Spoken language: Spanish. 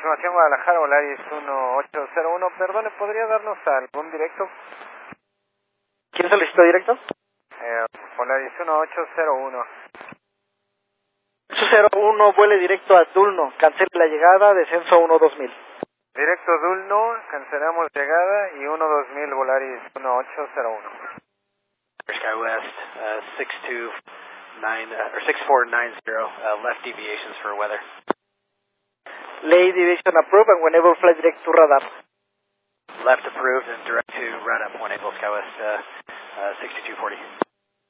Aproximación Guadalajara, Volaris 1801. Perdone, ¿podría darnos algún directo? ¿Quién solicitó directo? Volaris 1801. 801, vuele directo a Dulno. Cancele la llegada, descenso 1-2000. Directo Dulno, cancelamos llegada y 1-2000 Volaris 1801. SkyWest 6490, left deviations for weather. Late deviation approved and whenever fly direct to radar. Left approved and direct to radar, 1 April SkyWest 6240.